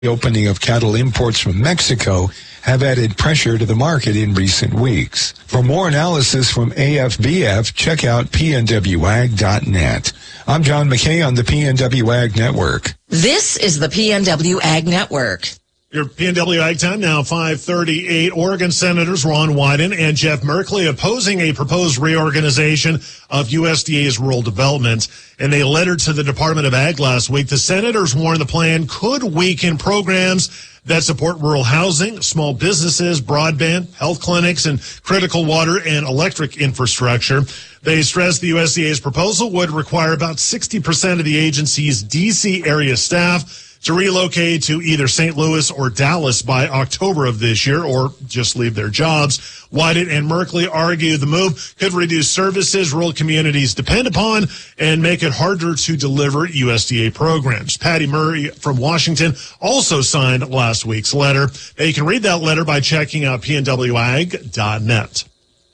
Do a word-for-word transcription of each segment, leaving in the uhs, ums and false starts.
The opening of cattle imports from Mexico have added pressure to the market in recent weeks. For more analysis from A F B F, check out P N W ag dot net. I'm John McKay on the P N W Ag Network. This is the P N W Ag Network. Your P N W Ag Time now, five thirty-eight. Oregon Senators Ron Wyden and Jeff Merkley opposing a proposed reorganization of U S D A's rural development. In a letter to the Department of Ag last week, the senators warned the plan could weaken programs that support rural housing, small businesses, broadband, health clinics, and critical water and electric infrastructure. They stressed the U S D A's proposal would require about sixty percent of the agency's D C area staff to relocate to either Saint Louis or Dallas by October of this year, or just leave their jobs. Wyden and Merkley argue the move could reduce services rural communities depend upon and make it harder to deliver U S D A programs. Patty Murray from Washington also signed last week's letter. Now, you can read that letter by checking out P N W ag dot net.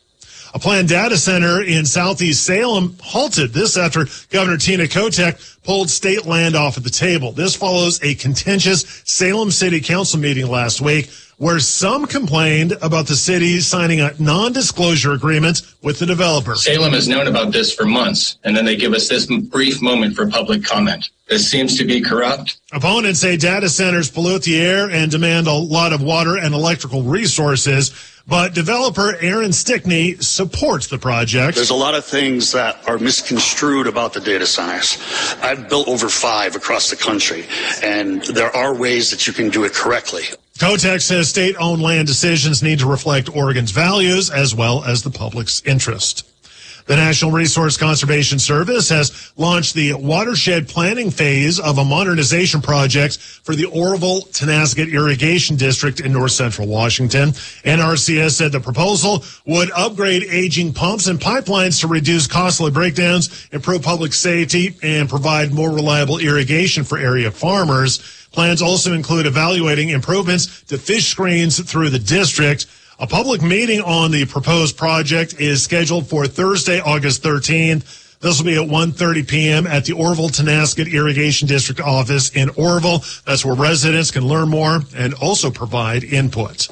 A planned data center in southeast Salem halted this after Governor Tina Kotek pulled state land off of the table. This follows a contentious Salem City Council meeting last week where some complained about the city signing a non-disclosure agreement with the developer. Salem has known about this for months, and then they give us this brief moment for public comment. This seems to be corrupt. Opponents say data centers pollute the air and demand a lot of water and electrical resources. But developer Aaron Stickney supports the project. There's a lot of things that are misconstrued about the data centers. I've built over five across the country, and there are ways that you can do it correctly. Kotek says state-owned land decisions need to reflect Oregon's values as well as the public's interest. The National Resource Conservation Service has launched the watershed planning phase of a modernization project for the Orville-Tenasket Irrigation District in north central Washington. N R C S said the proposal would upgrade aging pumps and pipelines to reduce costly breakdowns, improve public safety, and provide more reliable irrigation for area farmers. Plans also include evaluating improvements to fish screens through the district. A public meeting on the proposed project is scheduled for Thursday, August thirteenth. This will be at one thirty p.m. at the Orville-Tenasket Irrigation District office in Orville. That's where residents can learn more and also provide input.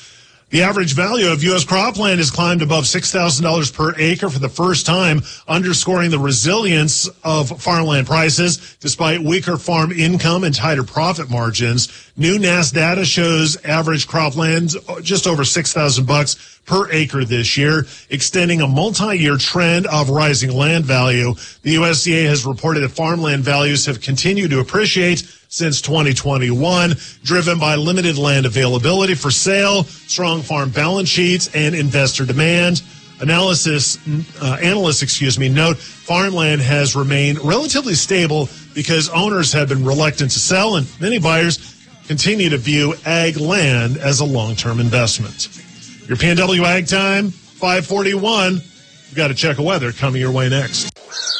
The average value of U S cropland has climbed above six thousand dollars per acre for the first time, underscoring the resilience of farmland prices despite weaker farm income and tighter profit margins. New N A S data shows average cropland just over six thousand bucks per acre this year, extending a multi-year trend of rising land value. The U S D A has reported that farmland values have continued to appreciate since twenty twenty-one, driven by limited land availability for sale, strong farm balance sheets, and investor demand. Analysis, uh, analysts, excuse me, note farmland has remained relatively stable because owners have been reluctant to sell, and many buyers continue to view ag land as a long-term investment. Your P N W Ag Time, five forty-one. We've got to check a weather coming your way next.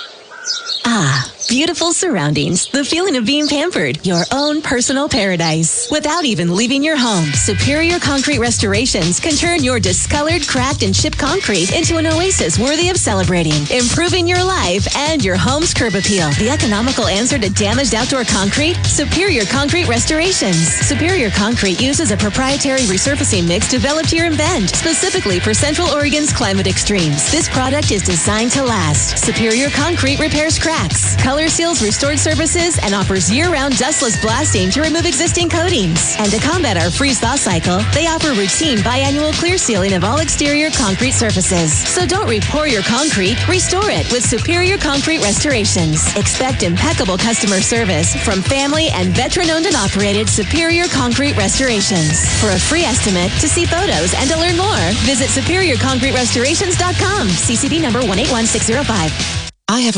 Ah, beautiful surroundings. The feeling of being pampered. Your own personal paradise. Without even leaving your home, Superior Concrete Restorations can turn your discolored, cracked, and chipped concrete into an oasis worthy of celebrating, improving your life and your home's curb appeal. The economical answer to damaged outdoor concrete? Superior Concrete Restorations. Superior Concrete uses a proprietary resurfacing mix developed here in Bend, specifically for Central Oregon's climate extremes. This product is designed to last. Superior Concrete repairs cracks, color seals restored surfaces, and offers year-round dustless blasting to remove existing coatings. And to combat our freeze-thaw cycle, they offer routine biannual clear sealing of all exterior concrete surfaces. So don't re-pour your concrete, restore it with Superior Concrete Restorations. Expect impeccable customer service from family and veteran-owned and operated Superior Concrete Restorations. For a free estimate, to see photos, and to learn more, visit superior concrete restorations dot com. C C B number one eight one six zero five. I have